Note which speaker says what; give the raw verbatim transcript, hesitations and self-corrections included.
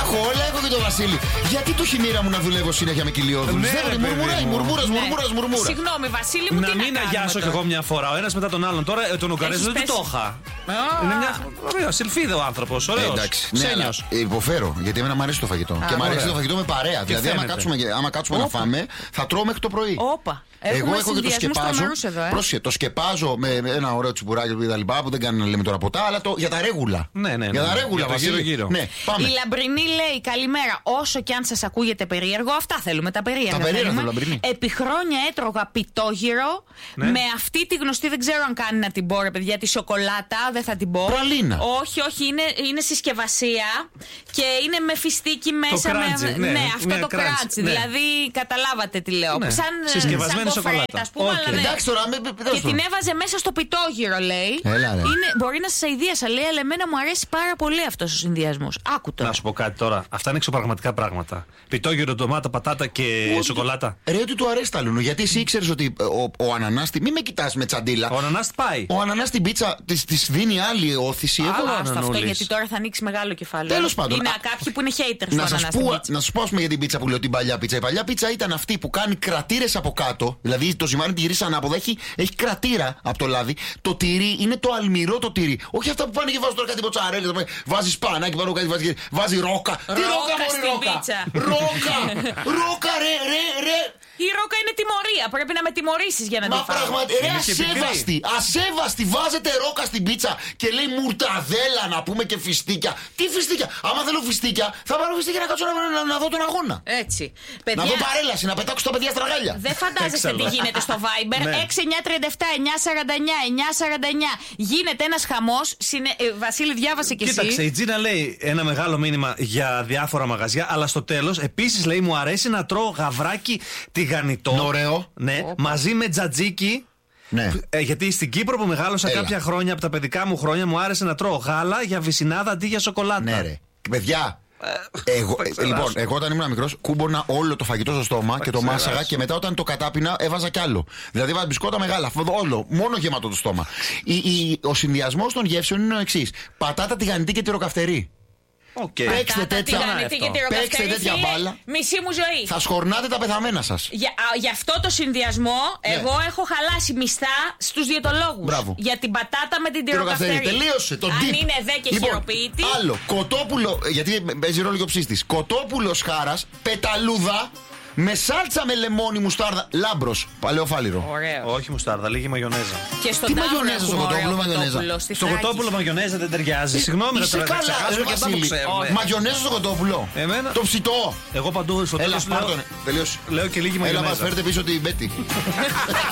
Speaker 1: έχω, όλα έχω και το Βασίλη. Γιατί το χειμήρα μου να δουλεύω συνέχεια με κοιλιόδουλους? Δεν μουρμουράει, μουρμούρα, μουρμούρα, μουρμούρα.
Speaker 2: Συγγνώμη, Βασίλη μου,
Speaker 3: να μην αγιάσω κι εγώ μια φορά. Ο ένας μετά τον άλλον. Τώρα τον Ουγγαρέζο δεν το είχα. Είναι μια ωραία σιλφίδα ο άνθρωπος. Ωραίος. Ξένιος.
Speaker 1: Υποφέρω, γιατί εμένα μου αρέσει το φαγητό. Και μου αρέσει το φαγητό με παρέα. Δηλαδή, άμα κάτσουμε να φάμε, θα τρώω μέχρι το πρωί.
Speaker 2: Όπα.
Speaker 1: Εγώ έχω και το σκεπάζω.
Speaker 2: Ε.
Speaker 1: Πρόσεχε, το σκεπάζω με ένα ωραίο τσιμπουράκι και τα λοιπά που δεν κάνει να λέμε τώρα ποτά, αλλά το, για τα ρέγουλα.
Speaker 3: Ναι, ναι, ναι.
Speaker 1: Για τα ρέγουλα, Βασίλη.
Speaker 3: Γύρω.
Speaker 1: Ναι, πάμε.
Speaker 2: Η Λαμπρινή λέει: καλημέρα. Όσο και αν σας ακούγεται περίεργο, αυτά θέλουμε, τα περίεργα.
Speaker 1: Τα περίεργα θέλω, Λαμπρινή.
Speaker 2: Επί χρόνια έτρωγα πιτόγυρο, ναι, με αυτή τη γνωστή, δεν ξέρω αν κάνει να την πω, ρε παιδιά, τη σοκολάτα, δεν θα την πω.
Speaker 1: Πραλίνα.
Speaker 2: Όχι, όχι, είναι, είναι συσκευασία και είναι με φιστίκι μέσα.
Speaker 3: Το κράντσι,
Speaker 2: με,
Speaker 3: ναι,
Speaker 2: ναι, αυτό
Speaker 3: ναι,
Speaker 2: το
Speaker 3: κράντσι,
Speaker 2: κράντσι.
Speaker 3: ναι.
Speaker 2: Δηλαδή, καταλάβατε τι λέω.
Speaker 3: Ναι.
Speaker 2: Σαν
Speaker 3: συσκευασμένη
Speaker 2: σαν
Speaker 3: σοκολάτα.
Speaker 2: Ας πούμε,
Speaker 3: okay.
Speaker 2: αλλά, ναι.
Speaker 1: Εντάξει τώρα, με,
Speaker 2: και την έβαζε μέσα στο πιτόγυρο, λέει.
Speaker 1: Έλα,
Speaker 2: είναι, μπορεί να σας αηδίασα, λέει, αλλά εμένα μου αρέσει πάρα πολύ αυτός ο συνδυασμός. Άκου τώρα.
Speaker 3: Να σου πω κάτι τώρα. Αυτά είναι εξωπραγματικά πράγματα. Πιτόγυρο, ντομάτα, πατάτα και
Speaker 1: Ό,
Speaker 3: σοκολάτα.
Speaker 1: Ρε, ότι του αρέσει τα λούνου. Γιατί εσύ ήξερες ότι ο, ο ανανάς. Μην με κοιτάς με τσαντίλα.
Speaker 3: Ο ανανάς πάει.
Speaker 1: Ο ανανάς την πίτσα της δίνει άλλη όθηση.
Speaker 2: Εγώ άστο αυτό, γιατί τώρα θα ανοίξει μεγάλο κεφάλαιο.
Speaker 1: Τέλος πάντων.
Speaker 2: Είναι κάποιοι που είναι haters
Speaker 1: να
Speaker 2: στο
Speaker 1: σας πω, να σας πω πούμε, για την πίτσα που λέω την παλιά πίτσα. Η παλιά πίτσα ήταν αυτή που κάνει κρατήρες από κάτω. Δηλαδή το ζυμάρι τη γυρίσει ανάποδα. Έχει, έχει κρατήρα από το λάδι. Το τυρί είναι το αλμυρό το τυρί. Όχι αυτά που πάνε και βάζουν τώρα κάτι μποτσαρέλες. Βάζει σπανάκι πάνω κάτι, βάζει, βάζει ρόκα. Τι ρόκα, μωρή ρόκα. Ρόκα. Ρόκα, ρε, ρε, ρε.
Speaker 2: Η ρόκα είναι τιμωρία. Πρέπει να με τιμωρήσεις για να τη φάω.
Speaker 1: Μα πραγματικά, ρε, ασέβαστη. Ασέβαστη. Βάζετε ρόκα στην πίτσα και λέει μουρταδέλα να πούμε και φιστίκια. Τι φιστίκια? Άμα θέλω φιστίκια, θα πάρω φιστίκια να κάτσω να, να, να δω τον αγώνα.
Speaker 2: Έτσι.
Speaker 1: Παιδιά, να δω παρέλαση, να πετάξω τα παιδιά στραγάλια.
Speaker 2: Δεν φαντάζεσαι τι γίνεται στο Viber. έξι εννιά τρία επτά εννιά σαράντα εννιά εννιά σαράντα εννιά. Γίνεται ένας χαμός. Συνε... Ε, Βασίλη, διάβασε και εσύ.
Speaker 3: Κοίταξε, η Τζίνα λέει ένα μεγάλο μήνυμα για διάφορα μαγαζιά, αλλά στο τέλος επίσης λέει μου αρέσει να τρώω γαβράκι τηγανιτό.
Speaker 1: Ωραίο.
Speaker 3: Ναι, μαζί με τζατζίκι.
Speaker 1: Ναι.
Speaker 3: Ε, γιατί στην Κύπρο που μεγάλωσα
Speaker 1: Έλα.
Speaker 3: κάποια χρόνια, από τα παιδικά μου χρόνια, μου άρεσε να τρώω γάλα για βυσινάδα αντί για σοκολάτα.
Speaker 1: Ναι, ρε. Παιδιά. Εγώ, ε, λοιπόν, εγώ όταν ήμουν μικρός κούμπονα όλο το φαγητό στο στόμα θα και το ξεράσω. Μάσαγα και μετά όταν το κατάπινα έβαζα κι άλλο. Δηλαδή έβαζα μπισκότα μεγάλα, όλο, μόνο γεμάτο το στόμα. Η, η, ο συνδυασμός των γεύσεων είναι ο εξής: πατάτα τηγανιτή και τυροκαυτερή.
Speaker 3: Okay.
Speaker 1: Παίξτε τέτοια, παίξτε τέτοια μπάλα.
Speaker 2: Μισή μου ζωή.
Speaker 1: Θα σκορνάτε τα πεθαμένα σας.
Speaker 2: Για, α, για αυτό το συνδυασμό, ναι, εγώ έχω χαλάσει μισθά στους διαιτολόγους.
Speaker 1: Μπράβο.
Speaker 2: Για την πατάτα με την τυροκαυτερή.
Speaker 1: Τελείωσε. Το
Speaker 2: αν
Speaker 1: dip.
Speaker 2: είναι δε και
Speaker 1: λοιπόν,
Speaker 2: χειροποίητη.
Speaker 1: Άλλο. Κοτόπουλο. Γιατί παίζει ρόλο και ο ψίστης. Κοτόπουλο χάρας, πεταλούδα. Με σάλτσα με λεμόνι, μουστάρδα. Λάμπρος, παλαιοφάλιρο.
Speaker 2: Ωραίο.
Speaker 3: Όχι μουστάρδα, λίγη μαγιονέζα.
Speaker 2: Και στο
Speaker 1: τι μαγιονέζα στο κοτόπουλο, μαγιονέζα.
Speaker 3: Στο κοτόπουλο μαγιονέζα δεν ταιριάζει. Συγγνώμη,
Speaker 1: είσαι καλά, ρε Βασίλη. Μαγιονέζα στο κοτόπουλο.
Speaker 3: Εμένα.
Speaker 1: Το ψητό.
Speaker 3: Εγώ παντού στο τέλος
Speaker 1: λέω.
Speaker 3: Λέω και λίγη μαγιονέζα.
Speaker 1: Έλα, μας φέρτε πίσω την Μπέτη.